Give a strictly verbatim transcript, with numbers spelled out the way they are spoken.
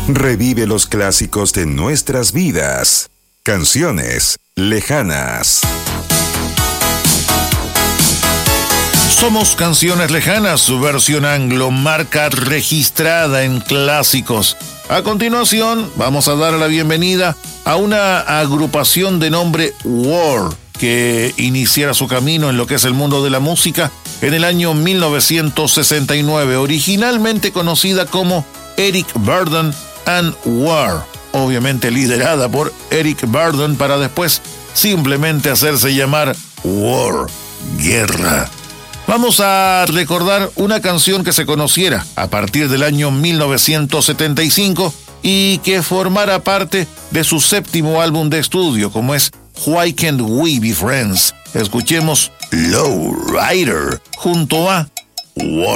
Revive los clásicos de nuestras vidas. Canciones lejanas. Somos Canciones Lejanas, su versión anglo, marca registrada en clásicos. A continuación, vamos a dar la bienvenida a una agrupación de nombre War, que iniciara su camino en lo que es el mundo de la música en el año mil novecientos sesenta y nueve, originalmente conocida como Eric Burdon and War, obviamente liderada por Eric Burdon para después simplemente hacerse llamar War, guerra. Vamos a recordar una canción que se conociera a partir del año mil novecientos setenta y cinco y que formara parte de su séptimo álbum de estudio, como es Why Can't We Be Friends. Escuchemos Low Rider junto a War.